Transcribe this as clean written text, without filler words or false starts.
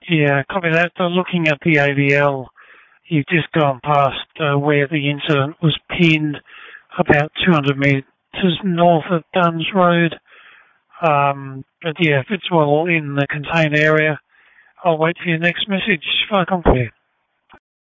Yeah, copy that. Looking at the AVL, you've just gone past where the incident was pinned, about 200 metres north of Duns Road. But yeah, if it's well in the contained area, I'll wait for your next message. Far company.